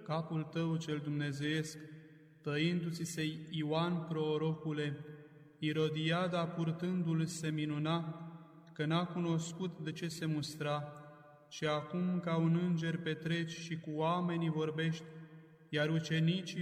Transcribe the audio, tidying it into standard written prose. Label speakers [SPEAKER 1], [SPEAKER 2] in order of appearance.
[SPEAKER 1] capul tău cel dumnezeiesc, tăindu-ți-se Ioan prorocule, Irodiada purtându-l se minuna, că n-a cunoscut de ce se mustra, și acum ca un înger petreci și cu oamenii vorbești, iar ucenicii